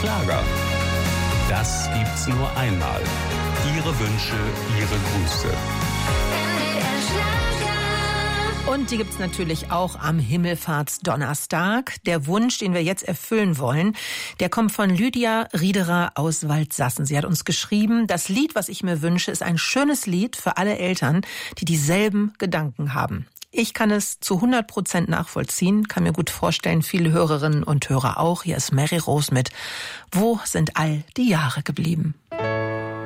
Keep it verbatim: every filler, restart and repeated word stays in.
Schlager. Das gibt's nur einmal. Ihre Wünsche, Ihre Grüße. Und die gibt's natürlich auch am Himmelfahrtsdonnerstag. Der Wunsch, den wir jetzt erfüllen wollen, der kommt von Lydia Riederer aus Waldsassen. Sie hat uns geschrieben, das Lied, was ich mir wünsche, ist ein schönes Lied für alle Eltern, die dieselben Gedanken haben. Ich kann es zu hundert Prozent nachvollziehen, kann mir gut vorstellen, viele Hörerinnen und Hörer auch. Hier ist Mary Rose mit Wo sind all die Jahre geblieben?